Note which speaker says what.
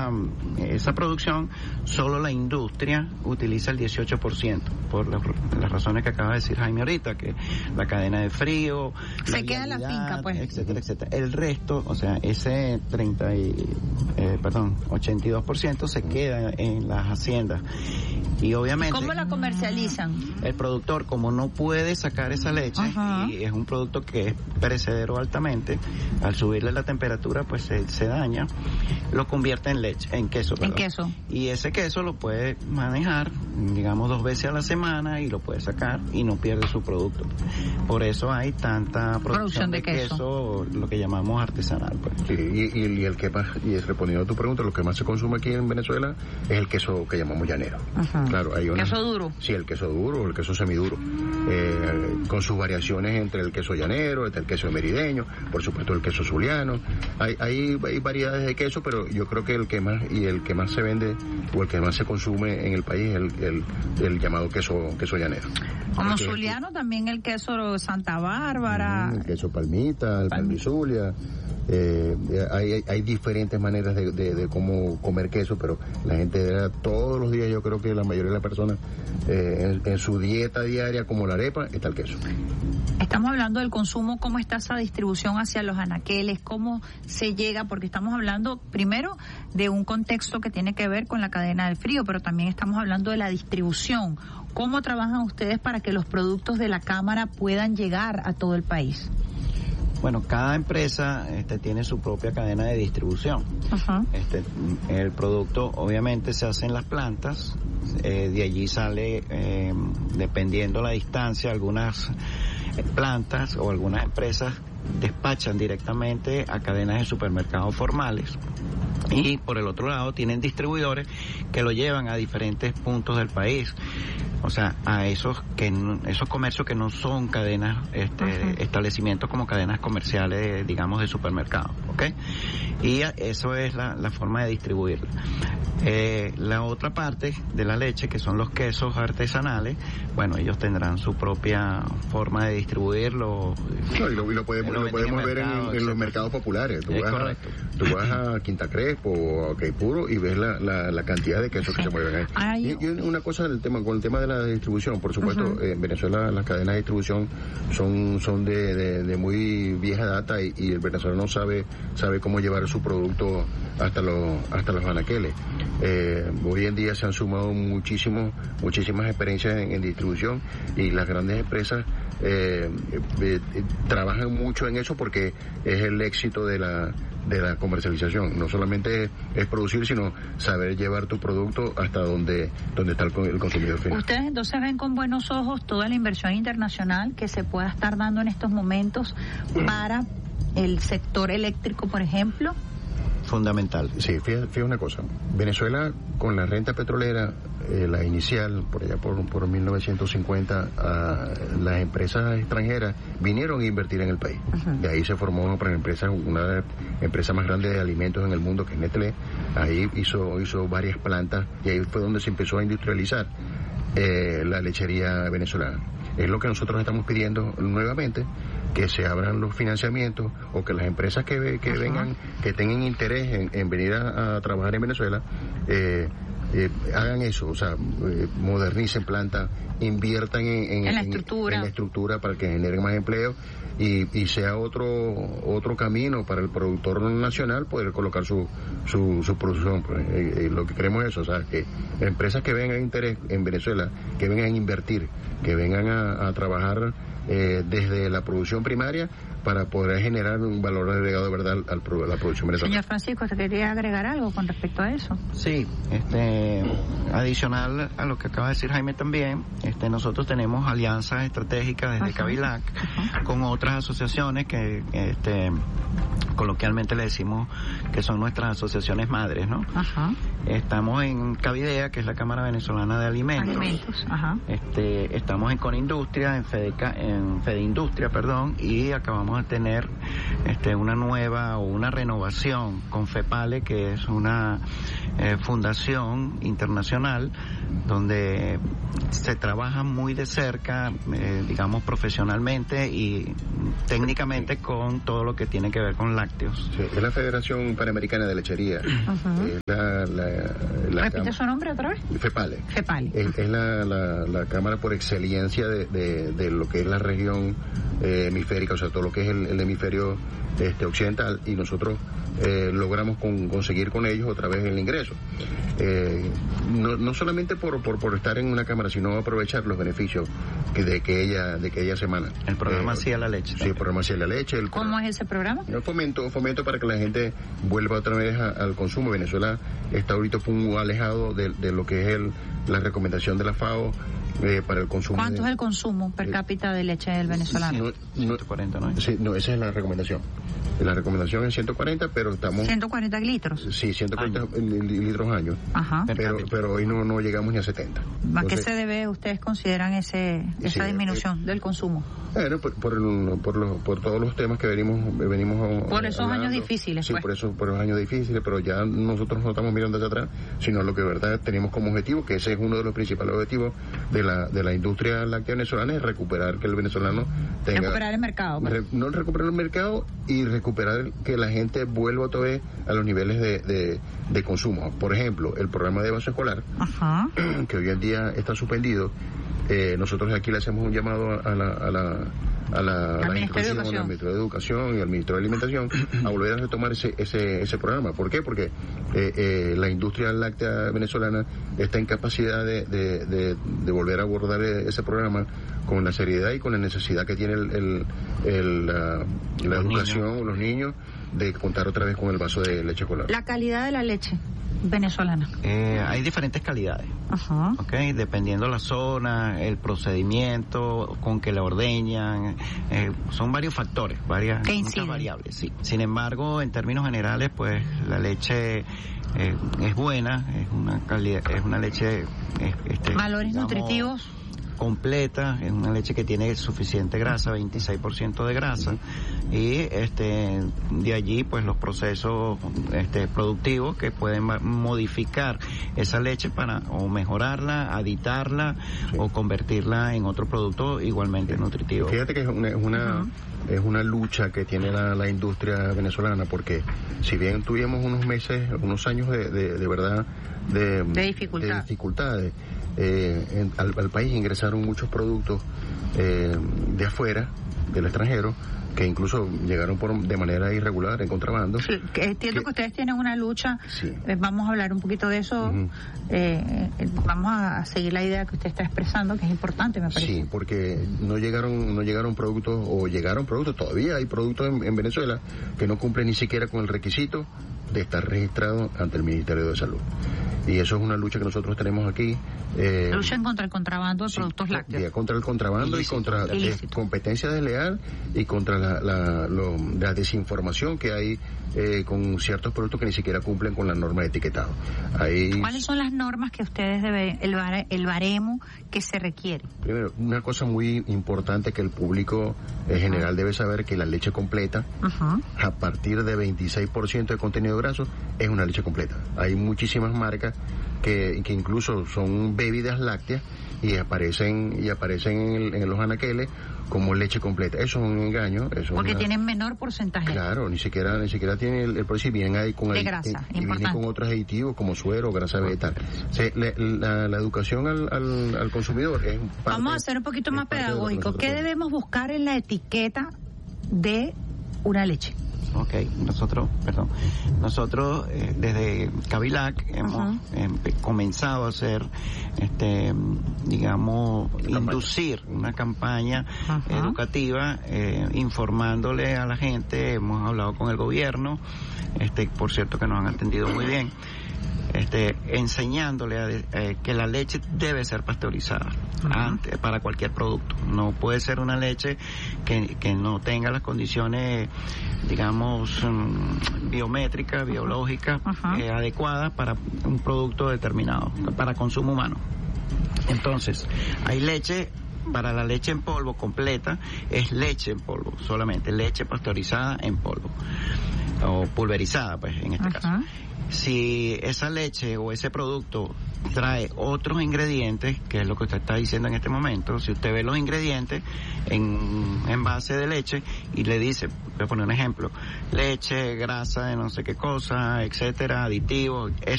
Speaker 1: esa producción, solo la industria utiliza el 18%, por las razones que acaba de decir Jaime ahorita, que la cadena de frío,
Speaker 2: se queda en la finca, pues,
Speaker 1: etcétera, etcétera. El resto, o sea, ese 82% se queda en las haciendas. Y obviamente,
Speaker 2: ¿cómo la comercializan?
Speaker 1: El productor, como no puede sacar esa leche, y es un producto que es perecedero altamente, al subirle la temperatura pues se daña, lo convierte en leche, en queso, perdón.
Speaker 2: En queso.
Speaker 1: Y ese queso lo puede manejar, digamos, 2 veces a la semana, y lo puede sacar y no pierde su producto. Por eso hay tanta producción de queso, lo que llamamos artesanal, pues.
Speaker 3: Sí, y el que más, y respondiendo a tu pregunta, lo que más se consume aquí en Venezuela es el queso que llamamos llanero. Claro, hay
Speaker 2: ¿queso duro?
Speaker 3: Sí, el queso duro o el queso semiduro, con sus variaciones entre el queso llanero, entre el queso merideño, por supuesto el queso zuliano. Hay variedades de queso, pero yo creo que el que más se vende o el que más se consume en el país es el llamado queso llanero.
Speaker 2: Como zuliano también el queso Santa Bárbara,
Speaker 3: el queso palmita, el palmizulia. Hay diferentes maneras de cómo comer queso, pero la gente todos los días, yo creo que la mayoría de las personas en su dieta diaria, como la arepa, está el queso.
Speaker 2: Estamos hablando del consumo, ¿cómo está esa distribución hacia los anaqueles? ¿Cómo se llega? Porque estamos hablando primero de un contexto que tiene que ver con la cadena del frío, pero también estamos hablando de la distribución. ¿Cómo trabajan ustedes para que los productos de la Cámara puedan llegar a todo el país?
Speaker 1: Bueno, cada empresa tiene su propia cadena de distribución. El producto obviamente se hace en las plantas, de allí sale, dependiendo la distancia, algunas plantas o algunas empresas despachan directamente a cadenas de supermercados formales, y por el otro lado tienen distribuidores que lo llevan a diferentes puntos del país, o sea, a esos comercios que no son cadenas, establecimientos como cadenas comerciales, digamos, de supermercados, ¿ok? Y eso es la forma de distribuirla. La otra parte de la leche, que son los quesos artesanales, bueno, ellos tendrán su propia forma de distribuirlo.
Speaker 3: No, y lo podemos ver en los mercados populares. Tú vas a Quinta Crespo o a Caipuro y ves la cantidad de quesos que se mueven ahí. Y una cosa con el tema de la distribución, por supuesto, en Venezuela las cadenas de distribución son de muy vieja data, y el venezolano sabe cómo llevar su producto hasta los anaqueles. Hoy en día se han sumado muchísimas experiencias en distribución, y las grandes empresas trabajan mucho en eso, porque es el éxito de la comercialización. No solamente es producir, sino saber llevar tu producto hasta donde está el consumidor final.
Speaker 2: ¿Ustedes entonces ven con buenos ojos toda la inversión internacional que se pueda estar dando en estos momentos para el sector eléctrico, por ejemplo?
Speaker 1: Fundamental.
Speaker 3: Sí, fíjate una cosa. Venezuela, con la renta petrolera, la inicial, por allá por 1950, las empresas extranjeras vinieron a invertir en el país. De ahí se formó una empresa más grande de alimentos en el mundo, que es Nestlé. Ahí hizo varias plantas, y ahí fue donde se empezó a industrializar la lechería venezolana. Es lo que nosotros estamos pidiendo nuevamente, que se abran los financiamientos, o que las empresas que vengan, que tengan interés en venir a trabajar en Venezuela, hagan eso, o sea, modernicen plantas, inviertan en la estructura para que generen más empleo, y sea otro camino para el productor nacional poder colocar su producción. Lo que queremos es eso, o sea, que empresas que vengan interés en Venezuela, que vengan a invertir, que vengan a trabajar desde la producción primaria, para poder generar un valor agregado de verdad a la producción venezolana.
Speaker 2: Señor Francisco, ¿te quería agregar algo con respecto a eso?
Speaker 1: Sí, adicional a lo que acaba de decir Jaime también, nosotros tenemos alianzas estratégicas desde Cavilac con otras asociaciones que coloquialmente le decimos que son nuestras asociaciones madres, ¿no? Estamos en Cavidea, que es la Cámara Venezolana de Alimentos. Estamos en Conindustria, en Fede Industria, y acabamos vamos a tener una nueva o una renovación con FEPALE, que es una fundación internacional donde se trabaja muy de cerca, digamos profesionalmente y técnicamente con todo lo que tiene que ver con lácteos.
Speaker 3: Sí, es la Federación Panamericana de Lechería.
Speaker 2: ¿Repite su nombre otra vez?
Speaker 3: FEPALE.
Speaker 2: FEPALE.
Speaker 3: Es la cámara por excelencia de lo que es la región hemisférica, o sea, todo lo que es el hemisferio occidental, y nosotros logramos conseguir con ellos otra vez el ingreso. No solamente por estar en una cámara, sino aprovechar los beneficios de que ella se emana.
Speaker 1: El programa Hacia la Leche.
Speaker 3: Sí, el programa Hacia la Leche.
Speaker 2: ¿Cómo es ese programa?
Speaker 3: Fomento para que la gente vuelva otra vez al consumo. Venezuela está ahorita muy alejado de lo que es la recomendación de la FAO para el consumo.
Speaker 2: ¿Cuánto es el consumo per cápita de leche del venezolano?
Speaker 1: 140, ¿no?
Speaker 3: Sí, no, esa es la recomendación. La recomendación es 140, pero estamos...
Speaker 2: 140 litros.
Speaker 3: Sí, 140 litros año.
Speaker 2: Ajá.
Speaker 3: Pero hoy no llegamos ni a 70.
Speaker 2: ¿A qué se debe, ustedes consideran esa disminución del consumo?
Speaker 3: Bueno, por todos los temas que venimos
Speaker 2: por esos
Speaker 3: hablando.
Speaker 2: años difíciles,
Speaker 3: sí,
Speaker 2: pues.
Speaker 3: por los años difíciles, pero ya nosotros no estamos mirando hacia atrás, sino lo que de verdad tenemos como objetivo, que ese es uno de los principales objetivos de la industria láctea venezolana, es recuperar que el venezolano tenga...
Speaker 2: Recuperar el mercado. Pues.
Speaker 3: No recuperar el mercado y recuperar que la gente vuelva otra vez a los niveles de consumo. Por ejemplo, el programa de base escolar,
Speaker 2: ajá,
Speaker 3: que hoy en día está suspendido. Nosotros aquí le hacemos un llamado al Ministerio de Educación y al Ministro de Alimentación a volver a retomar ese programa. ¿Por qué? Porque la industria láctea venezolana está en capacidad de volver a abordar ese programa con la seriedad y con la necesidad que tiene la educación, los niños, de contar otra vez con el vaso de leche escolar.
Speaker 2: La calidad de la leche venezolana.
Speaker 1: Hay diferentes calidades.
Speaker 2: Ajá.
Speaker 1: Okay, dependiendo la zona, el procedimiento con que la ordeñan, son varios factores, muchas variables. Sí. Sin embargo, en términos generales, pues la leche es buena, es una calidad, es una leche
Speaker 2: valores nutritivos
Speaker 1: completa, es una leche que tiene suficiente grasa, 26% de grasa, y de allí pues los procesos productivos que pueden modificar esa leche para o mejorarla, aditarla, sí, o convertirla en otro producto igualmente nutritivo.
Speaker 3: Fíjate que es una lucha que tiene la industria venezolana, porque si bien tuvimos unos años de verdad de dificultades, al país ingresaron muchos productos de afuera, del extranjero, que incluso llegaron de manera irregular, en contrabando.
Speaker 2: Sí, entiendo que ustedes tienen una lucha, sí. Vamos a hablar un poquito de eso, vamos a seguir la idea que usted está expresando, que es importante, me parece.
Speaker 3: Sí, porque no llegaron productos, o llegaron productos, todavía hay productos en Venezuela que no cumplen ni siquiera con el requisito de estar registrado ante el Ministerio de Salud. Y eso es una lucha que nosotros tenemos aquí.
Speaker 2: Luchan contra el contrabando de productos lácteos.
Speaker 3: Contra el contrabando y contra competencia desleal y contra la desinformación que hay con ciertos productos que ni siquiera cumplen con la norma de etiquetado.
Speaker 2: ¿Cuáles son las normas que ustedes deben, el baremo que se requiere?
Speaker 3: Primero, una cosa muy importante que el público en general debe saber, que la leche completa, a partir de 26% de contenido graso, es una leche completa. Hay muchísimas marcas que incluso son bebidas lácteas y aparecen en los anaqueles como leche completa. Eso es un engaño.
Speaker 2: Porque tienen menor porcentaje.
Speaker 3: Claro, ni siquiera tiene el precio, bien hay con
Speaker 2: de grasa,
Speaker 3: y viene con otros aditivos como suero o grasa vegetal. La educación al consumidor es parte.
Speaker 2: Vamos a ser un poquito más pedagógico. ¿Qué debemos buscar en la etiqueta de una leche?
Speaker 1: Okay, nosotros desde Cavilac hemos comenzado a hacer, inducir una campaña educativa, informándole a la gente. Hemos hablado con el gobierno, por cierto que nos han atendido muy bien. Enseñándole que la leche debe ser pasteurizada para cualquier producto. No puede ser una leche que no tenga las condiciones, digamos, biométricas, biológicas, adecuadas para un producto determinado, para consumo humano. Entonces, hay leche para la leche en polvo completa es leche en polvo, solamente leche pasteurizada en polvo o pulverizada, pues en este caso. Si esa leche o ese producto trae otros ingredientes, que es lo que usted está diciendo en este momento, si usted ve los ingredientes en envase de leche y le dice, voy a poner un ejemplo, leche, grasa de no sé qué cosa, etcétera, aditivos,